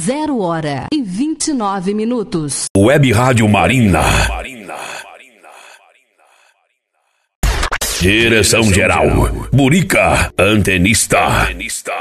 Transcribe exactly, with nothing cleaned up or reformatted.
Zero hora e vinte e nove minutos. Web Rádio Marina. Direção geral, Burica, antenista.